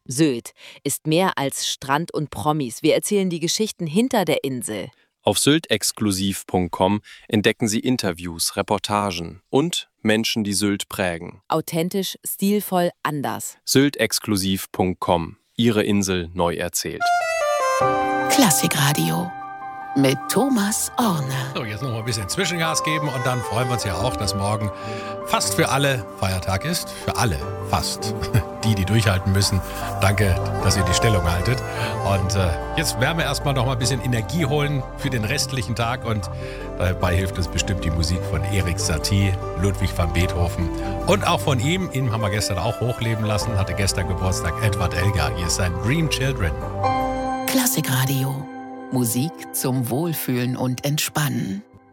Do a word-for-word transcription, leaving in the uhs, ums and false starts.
Sylt ist mehr als Strand und Promis. Wir erzählen die Geschichten hinter der Insel. Auf sylt exklusiv punkt com entdecken Sie Interviews, Reportagen und Menschen, die Sylt prägen. Authentisch, stilvoll, anders. sylt exklusiv punkt com. Ihre Insel neu erzählt. Klassikradio mit Thomas Orne. So, jetzt noch mal ein bisschen Zwischengas geben und dann freuen wir uns ja auch, dass morgen fast für alle Feiertag ist. Für alle, fast. Die, die durchhalten müssen. Danke, dass ihr die Stellung haltet. Und äh, jetzt werden wir erstmal noch mal ein bisschen Energie holen für den restlichen Tag. Und dabei hilft uns bestimmt die Musik von Erik Satie, Ludwig van Beethoven. Und auch von ihm, ihn haben wir gestern auch hochleben lassen, hatte gestern Geburtstag Edward Elgar. Hier ist sein Dream Children. Klassikradio. Musik zum Wohlfühlen und Entspannen.